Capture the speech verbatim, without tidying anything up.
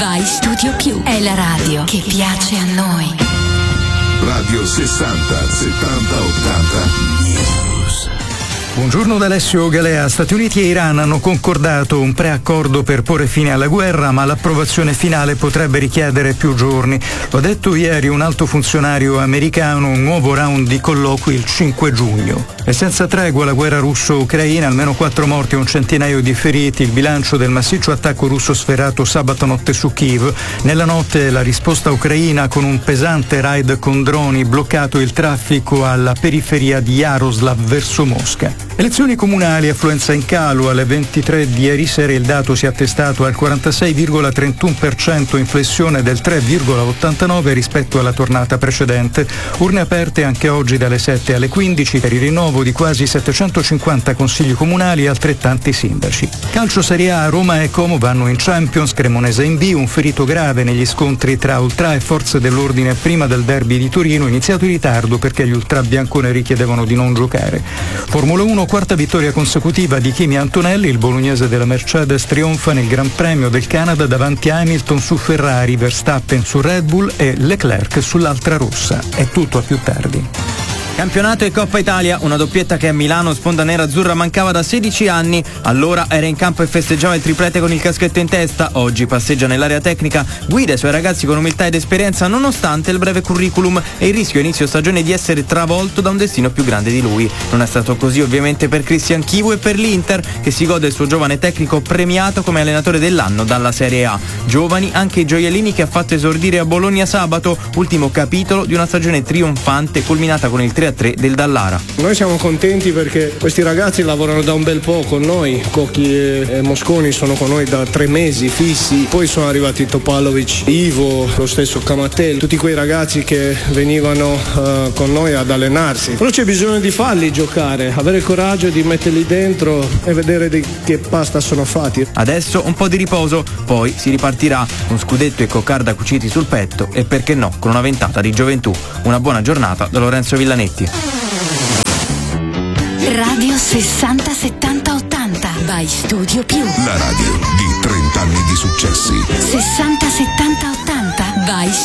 Vai Studio Più, è la radio che piace a noi. Radio sessanta settanta ottanta News. Buongiorno da Alessio Galea. Stati Uniti e Iran hanno concordato un preaccordo per porre fine alla guerra, ma l'approvazione finale potrebbe richiedere più giorni. Lo ha detto ieri un alto funzionario americano, un nuovo round di colloqui il cinque giugno. È senza tregua la guerra russo-ucraina, almeno quattro morti e un centinaio di feriti, il bilancio del massiccio attacco russo sferrato sabato notte su Kiev. Nella notte la risposta ucraina con un pesante raid con droni bloccato il traffico alla periferia di Yaroslav verso Mosca. Elezioni comunali, affluenza in calo. Alle ventitré di ieri sera il dato si è attestato al quarantasei virgola trentuno per cento, inflessione del tre virgola ottantanove rispetto alla tornata precedente. Urne aperte anche oggi dalle sette alle quindici per il rinnovo di quasi settecentocinquanta consigli comunali e altrettanti sindaci. Calcio Serie A, Roma e Como vanno in Champions, Cremonese in B, un ferito grave negli scontri tra ultra e forze dell'ordine prima del derby di Torino, iniziato in ritardo perché gli ultra bianconeri chiedevano di non giocare. Formula uno, quarta vittoria consecutiva di Kimi Antonelli, il bolognese della Mercedes trionfa nel Gran Premio del Canada davanti a Hamilton su Ferrari, Verstappen su Red Bull e Leclerc sull'altra rossa. È tutto, a più tardi. Campionato e Coppa Italia, una doppietta che a Milano sponda nera-azzurra mancava da sedici anni. Allora era in campo e festeggiava il triplete con il caschetto in testa. Oggi passeggia nell'area tecnica, guida i suoi ragazzi con umiltà ed esperienza nonostante il breve curriculum e il rischio a inizio stagione di essere travolto da un destino più grande di lui. Non è stato così ovviamente per Cristian Chivu e per l'Inter, che si gode il suo giovane tecnico premiato come allenatore dell'anno dalla Serie A. Giovani anche i gioiellini che ha fatto esordire a Bologna sabato, ultimo capitolo di una stagione trionfante culminata con il tre a tre del Dallara. Noi siamo contenti perché questi ragazzi lavorano da un bel po' con noi. Cocchi e Mosconi sono con noi da tre mesi fissi, poi sono arrivati Topalovic, Ivo, lo stesso Camatel, tutti quei ragazzi che venivano uh, con noi ad allenarsi. Però c'è bisogno di farli giocare, avere il coraggio di metterli dentro e vedere di che pasta sono fatti. Adesso un po' di riposo, poi si ripartirà con scudetto e coccarda cuciti sul petto e perché no con una ventata di gioventù. Una buona giornata da Lorenzo Villanetti. Radio sessanta settanta ottanta by Studio Più. La radio di trenta anni di successi. sessanta settanta ottanta by